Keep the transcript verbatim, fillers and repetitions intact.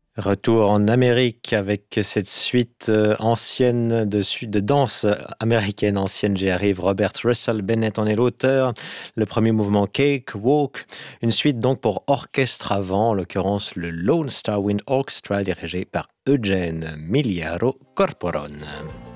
Retour en Amérique avec cette suite euh, ancienne de, su- de danse américaine ancienne. J'y arrive. Robert Russell Bennett en est l'auteur. Le premier mouvement Cake Walk. Une suite donc pour orchestre avant, en l'occurrence le Lone Star Wind Orchestra dirigé par Eugene Miliaro Corporone.